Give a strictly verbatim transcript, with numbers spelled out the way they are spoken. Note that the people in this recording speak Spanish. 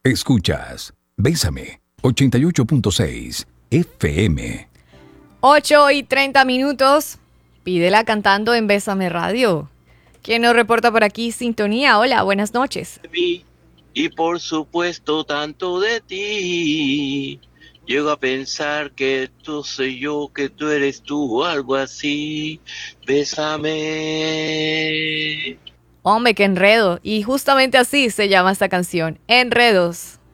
Escuchas Bésame ochenta y ocho punto seis F M. ocho y treinta minutos. Pídela cantando en Bésame Radio. ¿Quién nos reporta por aquí? Sintonía. Hola, buenas noches. Y por supuesto tanto de ti. Llego a pensar que tú soy yo, que tú eres tú o algo así. Bésame. Hombre, qué enredo. Y justamente así se llama esta canción. Enredos.